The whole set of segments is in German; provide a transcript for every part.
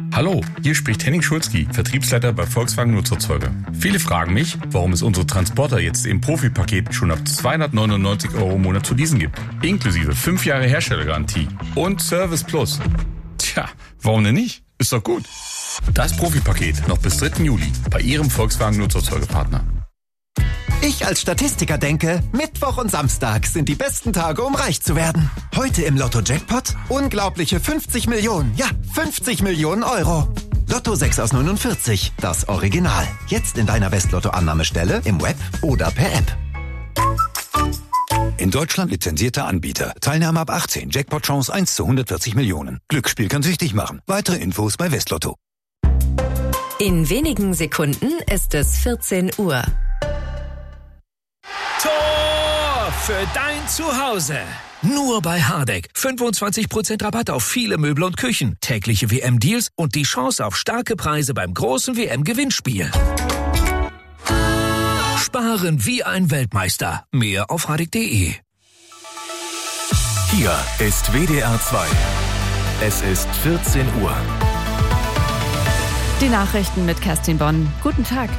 Hallo, hier spricht Henning Schulzki, Vertriebsleiter bei Volkswagen Nutzerzeuge. Viele fragen mich, warum es unsere Transporter jetzt im Profipaket schon ab 299 € im Monat zu leasen gibt. Inklusive 5 Jahre Herstellergarantie und Service Plus. Tja, warum denn nicht? Ist doch gut. Das Profipaket noch bis 3. Juli bei Ihrem Volkswagen Nutzerzeugepartner. Ich als Statistiker denke, Mittwoch und Samstag sind die besten Tage, um reich zu werden. Heute im Lotto-Jackpot unglaubliche 50 Millionen, ja 50 Millionen Euro. Lotto 6 aus 49, das Original. Jetzt in deiner Westlotto-Annahmestelle, im Web oder per App. In Deutschland lizenzierter Anbieter. Teilnahme ab 18. Jackpot-Chance 1 zu 140 Millionen. Glücksspiel kann süchtig machen. Weitere Infos bei Westlotto. In wenigen Sekunden ist es 14 Uhr. Tor für dein Zuhause. Nur bei Hardegg. 25% Rabatt auf viele Möbel und Küchen, tägliche WM-Deals und die Chance auf starke Preise beim großen WM-Gewinnspiel. Sparen wie ein Weltmeister. Mehr auf hardegg.de. Hier ist WDR 2. Es ist 14 Uhr. Die Nachrichten mit Kerstin Bonn. Guten Tag.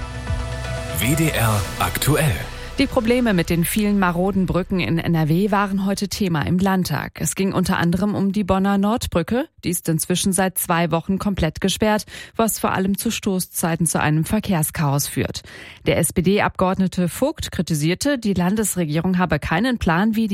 WDR aktuell. Die Probleme mit den vielen maroden Brücken in NRW waren heute Thema im Landtag. Es ging unter anderem um die Bonner Nordbrücke. Die ist inzwischen seit 2 Wochen komplett gesperrt, was vor allem zu Stoßzeiten zu einem Verkehrschaos führt. Der SPD-Abgeordnete Vogt kritisierte, die Landesregierung habe keinen Plan, wie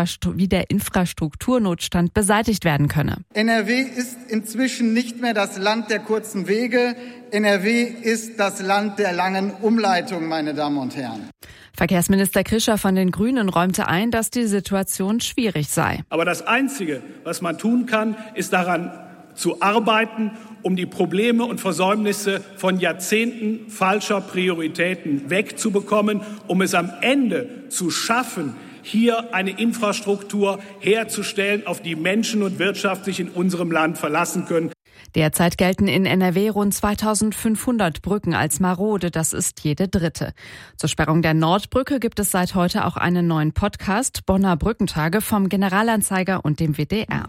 der Infrastrukturnotstand beseitigt werden könne. NRW ist inzwischen nicht mehr das Land der kurzen Wege. NRW ist das Land der langen Umleitung, meine Damen und Herren. Verkehrsminister Krischer von den Grünen räumte ein, dass die Situation schwierig sei. Aber das Einzige, was man tun kann, ist daran zu arbeiten, um die Probleme und Versäumnisse von Jahrzehnten falscher Prioritäten wegzubekommen, um es am Ende zu schaffen, hier eine Infrastruktur herzustellen, auf die Menschen und Wirtschaft sich in unserem Land verlassen können. Derzeit gelten in NRW rund 2500 Brücken als marode, das ist jede dritte. Zur Sperrung der Nordbrücke gibt es seit heute auch einen neuen Podcast, Bonner Brückentage vom Generalanzeiger und dem WDR.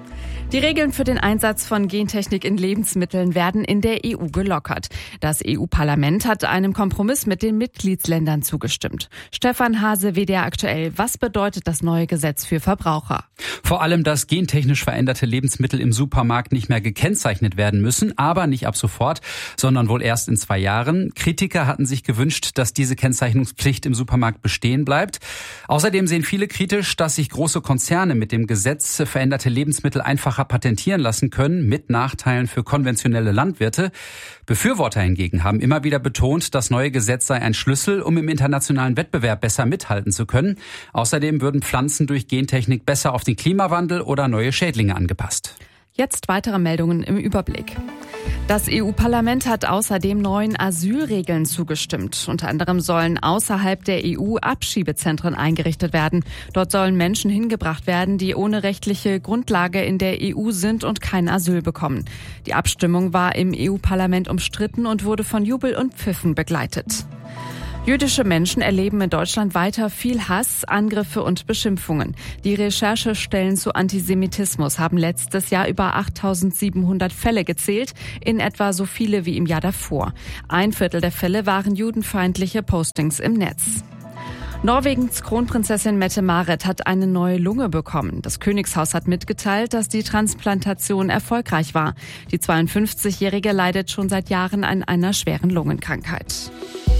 Die Regeln für den Einsatz von Gentechnik in Lebensmitteln werden in der EU gelockert. Das EU-Parlament hat einem Kompromiss mit den Mitgliedsländern zugestimmt. Stefan Hase, WDR aktuell. Was bedeutet das neue Gesetz für Verbraucher? Vor allem, dass gentechnisch veränderte Lebensmittel im Supermarkt nicht mehr gekennzeichnet werden müssen, aber nicht ab sofort, sondern wohl erst in 2 Jahren. Kritiker hatten sich gewünscht, dass diese Kennzeichnungspflicht im Supermarkt bestehen bleibt. Außerdem sehen viele kritisch, dass sich große Konzerne mit dem Gesetz veränderte Lebensmittel einfach patentieren lassen können, mit Nachteilen für konventionelle Landwirte. Befürworter hingegen haben immer wieder betont, das neue Gesetz sei ein Schlüssel, um im internationalen Wettbewerb besser mithalten zu können. Außerdem würden Pflanzen durch Gentechnik besser auf den Klimawandel oder neue Schädlinge angepasst. Jetzt weitere Meldungen im Überblick. Das EU-Parlament hat außerdem neuen Asylregeln zugestimmt. Unter anderem sollen außerhalb der EU Abschiebezentren eingerichtet werden. Dort sollen Menschen hingebracht werden, die ohne rechtliche Grundlage in der EU sind und kein Asyl bekommen. Die Abstimmung war im EU-Parlament umstritten und wurde von Jubel und Pfiffen begleitet. Jüdische Menschen erleben in Deutschland weiter viel Hass, Angriffe und Beschimpfungen. Die Recherchestellen zu Antisemitismus haben letztes Jahr über 8.700 Fälle gezählt, in etwa so viele wie im Jahr davor. 1/4 der Fälle waren judenfeindliche Postings im Netz. Norwegens Kronprinzessin Mette-Marit hat eine neue Lunge bekommen. Das Königshaus hat mitgeteilt, dass die Transplantation erfolgreich war. Die 52-Jährige leidet schon seit Jahren an einer schweren Lungenkrankheit.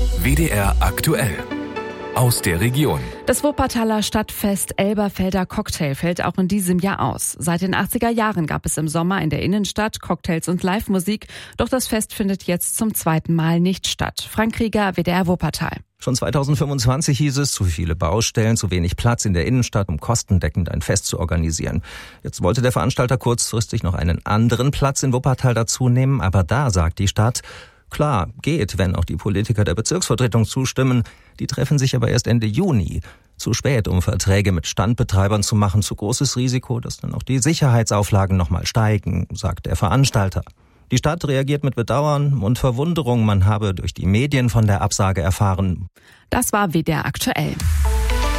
WDR aktuell. Aus der Region. Das Wuppertaler Stadtfest Elberfelder Cocktail fällt auch in diesem Jahr aus. Seit den 80er Jahren gab es im Sommer in der Innenstadt Cocktails und Live-Musik. Doch das Fest findet jetzt zum 2. Mal nicht statt. Frank Krieger, WDR Wuppertal. Schon 2025 hieß es, zu viele Baustellen, zu wenig Platz in der Innenstadt, um kostendeckend ein Fest zu organisieren. Jetzt wollte der Veranstalter kurzfristig noch einen anderen Platz in Wuppertal dazu nehmen, aber da sagt die Stadt: Klar, geht, wenn auch die Politiker der Bezirksvertretung zustimmen. Die treffen sich aber erst Ende Juni. Zu spät, um Verträge mit Standbetreibern zu machen. Zu großes Risiko, dass dann auch die Sicherheitsauflagen nochmal steigen, sagt der Veranstalter. Die Stadt reagiert mit Bedauern und Verwunderung. Man habe durch die Medien von der Absage erfahren. Das war WDR aktuell.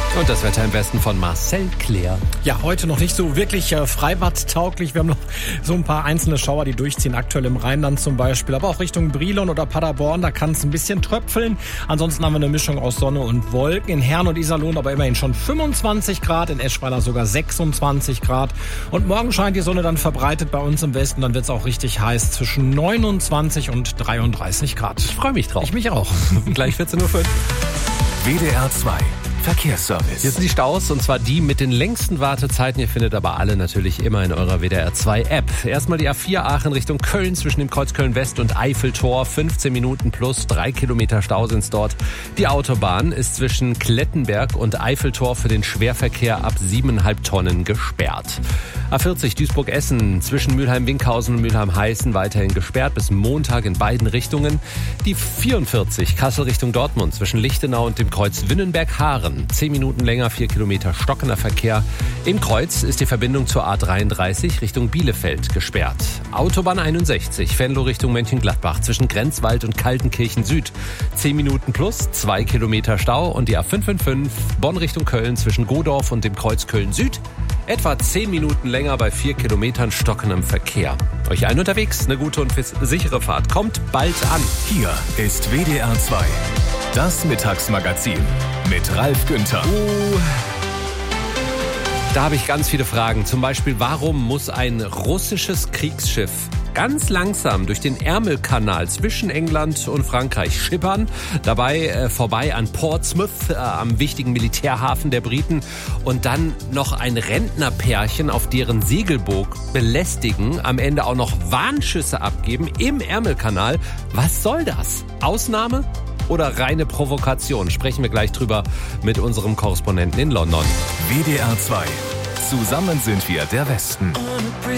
Und das Wetter im Westen von Marcel Claire. Ja, heute noch nicht so wirklich freibadtauglich. Wir haben noch so ein paar einzelne Schauer, die durchziehen, aktuell im Rheinland zum Beispiel. Aber auch Richtung Brilon oder Paderborn, da kann es ein bisschen tröpfeln. Ansonsten haben wir eine Mischung aus Sonne und Wolken. In Herne und Iserlohn aber immerhin schon 25 Grad, in Eschweiler sogar 26 Grad. Und morgen scheint die Sonne dann verbreitet bei uns im Westen. Dann wird es auch richtig heiß, zwischen 29 und 33 Grad. Ich freue mich drauf. Ich mich auch. Gleich 14:05 Uhr. WDR 2 Verkehrsservice. Hier sind die Staus, und zwar die mit den längsten Wartezeiten. Ihr findet aber alle natürlich immer in eurer WDR 2 App. Erstmal die A4 Aachen Richtung Köln zwischen dem Kreuz Köln-West und Eiffeltor. 15 Minuten plus 3 Kilometer Stau sind's dort. Die Autobahn ist zwischen Klettenberg und Eiffeltor für den Schwerverkehr ab 7,5 Tonnen gesperrt. A40 Duisburg-Essen zwischen Mülheim-Winkhausen und Mülheim-Heißen weiterhin gesperrt bis Montag in beiden Richtungen. Die 44 Kassel Richtung Dortmund zwischen Lichtenau und dem Kreuz Winnenberg-Haaren. 10 Minuten länger, 4 Kilometer stockender Verkehr. Im Kreuz ist die Verbindung zur A33 Richtung Bielefeld gesperrt. Autobahn 61 Venlo Richtung Mönchengladbach zwischen Grenzwald und Kaltenkirchen Süd. 10 Minuten plus, 2 Kilometer Stau. Und die A555 Bonn Richtung Köln zwischen Godorf und dem Kreuz Köln Süd. Etwa 10 Minuten länger bei 4 Kilometern stockendem Verkehr. Euch allen unterwegs, eine gute und sichere Fahrt. Kommt bald an. Hier ist WDR 2. Das Mittagsmagazin mit Ralf Günther. Da habe ich ganz viele Fragen. Zum Beispiel, warum muss ein russisches Kriegsschiff ganz langsam durch den Ärmelkanal zwischen England und Frankreich schippern, dabei vorbei an Portsmouth, am wichtigen Militärhafen der Briten, und dann noch ein Rentnerpärchen auf deren Segelboot belästigen, am Ende auch noch Warnschüsse abgeben im Ärmelkanal? Was soll das? Ausnahme oder reine Provokation? Sprechen wir gleich drüber mit unserem Korrespondenten in London. WDR 2. Zusammen sind wir der Westen.